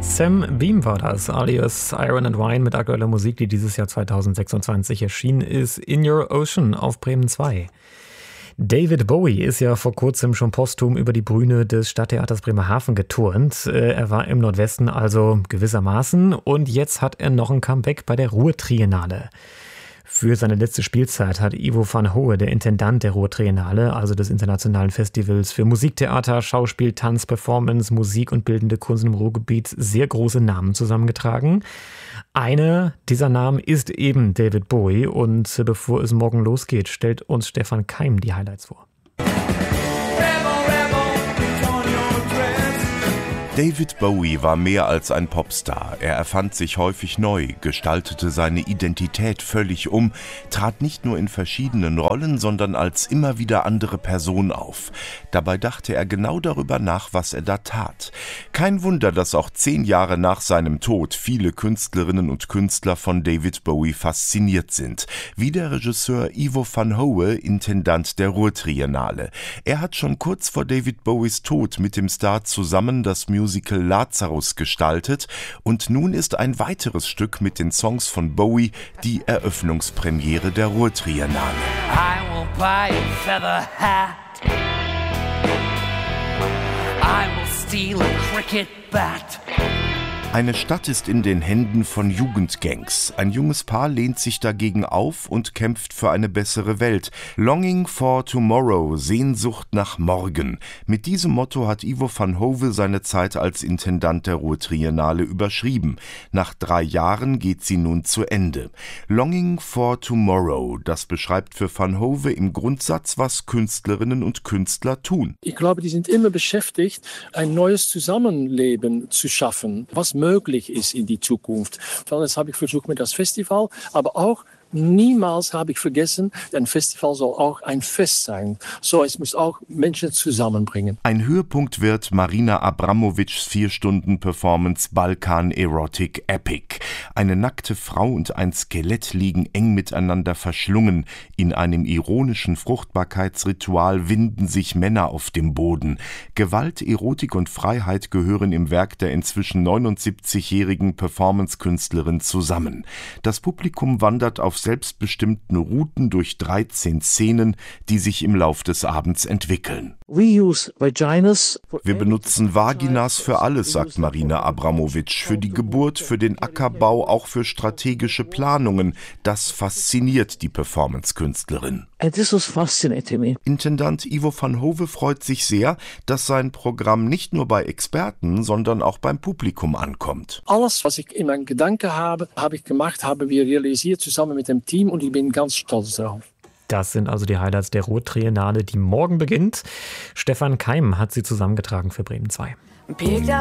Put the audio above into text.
Sam Beam war das, alias Iron and Wine mit aktueller Musik, die dieses Jahr 2026 erschienen ist, In Your Ocean auf Bremen 2. David Bowie ist ja vor kurzem schon posthum über die Bühne des Stadttheaters Bremerhaven geturnt. Er war im Nordwesten also gewissermaßen und jetzt hat er noch ein Comeback bei der Ruhr-Triennale. Für seine letzte Spielzeit hat Ivo van Hohe, der Intendant der Ruhr-Triennale, also des internationalen Festivals für Musiktheater, Schauspiel, Tanz, Performance, Musik und bildende Kunst im Ruhrgebiet, sehr große Namen zusammengetragen. Einer dieser Namen ist eben David Bowie und bevor es morgen losgeht, stellt uns Stefan Keim die Highlights vor. David Bowie war mehr als ein Popstar. Er erfand sich häufig neu, gestaltete seine Identität völlig um, trat nicht nur in verschiedenen Rollen, sondern als immer wieder andere Person auf. Dabei dachte er genau darüber nach, was er da tat. Kein Wunder, dass auch 10 Jahre nach seinem Tod viele Künstlerinnen und Künstler von David Bowie fasziniert sind. Wie der Regisseur Ivo van Hohe, Intendant der Ruhr-Triennale. Er hat schon kurz vor David Bowies Tod mit dem Star zusammen das Musical Lazarus gestaltet und nun ist ein weiteres Stück mit den Songs von Bowie die Eröffnungspremiere der Ruhr-Triennale. I will buy a feather hat. I will steal a cricket bat. Eine Stadt ist in den Händen von Jugendgangs. Ein junges Paar lehnt sich dagegen auf und kämpft für eine bessere Welt. Longing for Tomorrow, Sehnsucht nach morgen. Mit diesem Motto hat Ivo van Howe seine Zeit als Intendant der Ruhr-Triennale überschrieben. Nach 3 Jahren geht sie nun zu Ende. Longing for Tomorrow, das beschreibt für van Howe im Grundsatz, was Künstlerinnen und Künstler tun. Ich glaube, die sind immer beschäftigt, ein neues Zusammenleben zu schaffen, was möglich ist in die Zukunft. Das habe ich versucht mit das Festival, aber auch niemals habe ich vergessen, ein Festival soll auch ein Fest sein. So, es muss auch Menschen zusammenbringen. Ein Höhepunkt wird Marina Abramovics 4-Stunden-Performance Balkan Erotic Epic. Eine nackte Frau und ein Skelett liegen eng miteinander verschlungen. In einem ironischen Fruchtbarkeitsritual winden sich Männer auf dem Boden. Gewalt, Erotik und Freiheit gehören im Werk der inzwischen 79-jährigen Performance-Künstlerin zusammen. Das Publikum wandert auf selbstbestimmten Routen durch 13 Szenen, die sich im Lauf des Abends entwickeln. Wir benutzen Vaginas für alles, sagt Marina Abramovic, für die Geburt, für den Ackerbau, auch für strategische Planungen. Das fasziniert die Performance-Künstlerin. Intendant Ivo van Howe freut sich sehr, dass sein Programm nicht nur bei Experten, sondern auch beim Publikum ankommt. Alles, was ich in meinen Gedanken habe, habe ich gemacht, haben wir realisiert zusammen mit dem Team und ich bin ganz stolz darauf. Das sind also die Highlights der Ruhr-Triennale, die morgen beginnt. Stefan Keim hat sie zusammengetragen für Bremen 2.